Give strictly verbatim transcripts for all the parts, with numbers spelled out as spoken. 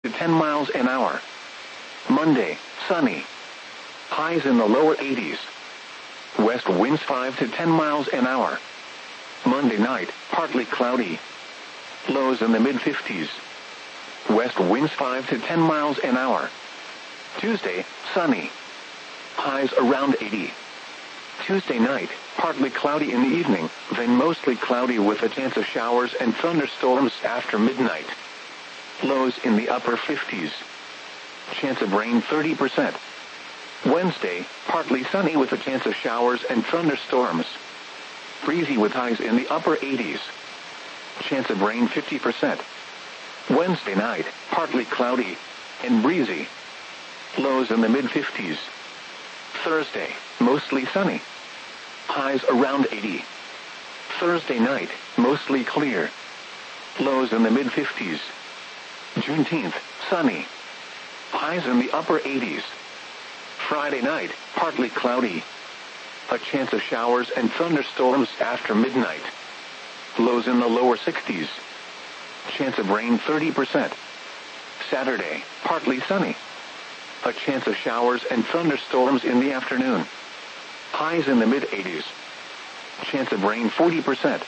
to ten miles an hour. Monday, sunny. Highs in the lower eighties. West winds five to ten miles an hour. Monday night, partly cloudy. Lows in the mid-fifties. West winds five to ten miles an hour. Tuesday, sunny. Highs around eighty. Tuesday night, partly cloudy in the evening, then mostly cloudy with a chance of showers and thunderstorms after midnight. Lows in the upper fifties. Chance of rain thirty percent. Wednesday, partly sunny with a chance of showers and thunderstorms. Breezy with highs in the upper eighties. Chance of rain fifty percent. Wednesday night, partly cloudy and breezy. Lows in the mid-fifties. Thursday, mostly sunny. Highs around eighty. Thursday night, mostly clear. Lows in the mid-fifties. Juneteenth, sunny. Highs in the upper eighties. Friday night, partly cloudy. A chance of showers and thunderstorms after midnight. Lows in the lower sixties. Chance of rain thirty percent. Saturday, partly sunny. A chance of showers and thunderstorms in the afternoon. Highs in the mid-eighties. Chance of rain forty percent.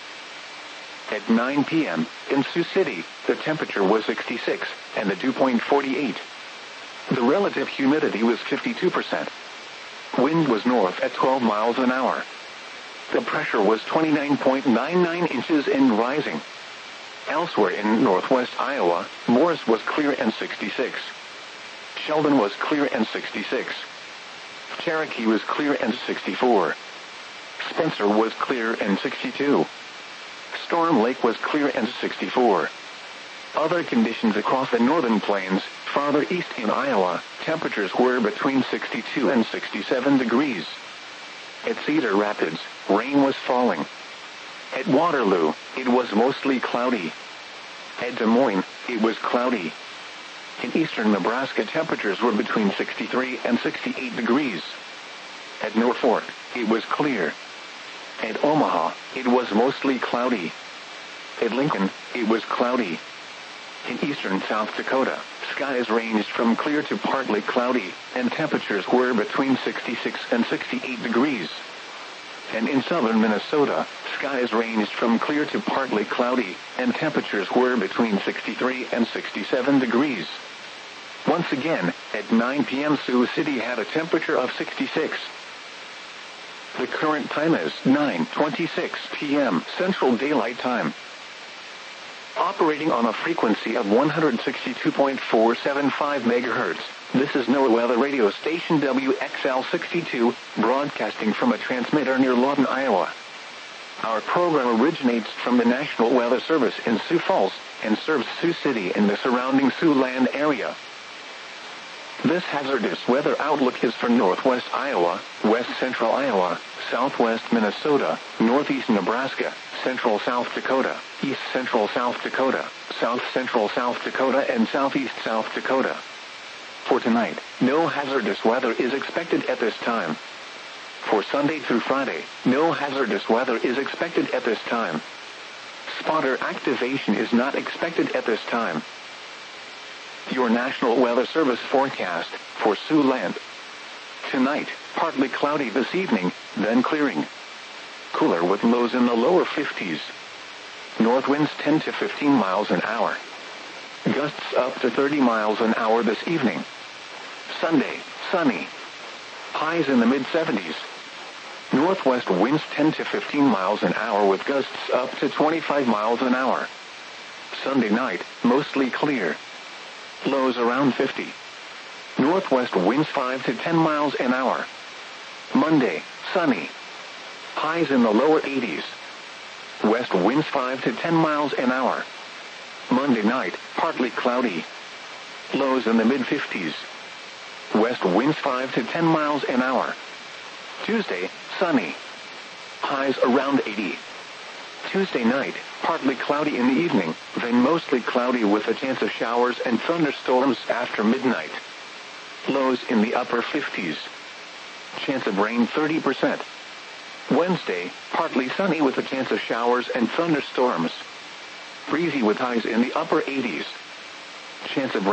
At nine p.m., in Sioux City, the temperature was sixty-six, and the dew point forty-eight. The relative humidity was fifty-two percent. Wind was north at twelve miles an hour. The pressure was twenty-nine point nine nine inches and rising. Elsewhere in northwest Iowa, Morris was clear and sixty-six. Sheldon was clear and sixty-six. Cherokee was clear and sixty-four. Spencer was clear and sixty-two. Storm Lake was clear and sixty-four. Other conditions across the northern plains, farther east in Iowa, temperatures were between sixty-two and sixty-seven degrees. At Cedar Rapids, rain was falling. At Waterloo, it was mostly cloudy. At Des Moines, it was cloudy. In eastern Nebraska, temperatures were between sixty-three and sixty-eight degrees. At Norfolk, it was clear. At Omaha, it was mostly cloudy. At Lincoln, it was cloudy. In eastern South Dakota, skies ranged from clear to partly cloudy, and temperatures were between sixty-six and sixty-eight degrees. And in southern Minnesota, skies ranged from clear to partly cloudy, and temperatures were between sixty-three and sixty-seven degrees. Once again, at nine p.m. Sioux City had a temperature of sixty-six. The current time is nine twenty-six p.m. Central Daylight Time. Operating on a frequency of one hundred sixty-two point four seven five megahertz, this is NOAA Weather Radio Station W X L sixty-two, broadcasting from a transmitter near Lawton, Iowa. Our program originates from the National Weather Service in Sioux Falls, and serves Sioux City and the surrounding Siouxland area. This hazardous weather outlook is for northwest Iowa, west central Iowa, southwest Minnesota, northeast Nebraska, central South Dakota, east central South Dakota, south central South Dakota, and southeast South Dakota. For tonight, no hazardous weather is expected at this time. For Sunday through Friday, no hazardous weather is expected at this time. Spotter activation is not expected at this time. Your National Weather Service forecast for Siouxland. Tonight, partly cloudy this evening, then clearing. Cooler with lows in the lower fifties. North winds ten to fifteen miles an hour. Gusts up to thirty miles an hour this evening. Sunday, sunny. Highs in the mid-seventies. Northwest winds ten to fifteen miles an hour with gusts up to twenty-five miles an hour. Sunday night, mostly clear. Lows around fifty. Northwest winds five to ten miles an hour. Monday, sunny. Highs in the lower eighties. West winds five to ten miles an hour. Monday night, partly cloudy. Lows in the mid-fifties. West winds five to ten miles an hour. Tuesday, sunny. Highs around eighty. Tuesday night, partly cloudy in the evening, then mostly cloudy with a chance of showers and thunderstorms after midnight. Lows in the upper fifties. Chance of rain thirty percent. Wednesday, partly sunny with a chance of showers and thunderstorms. Breezy with highs in the upper eighties. Chance of rain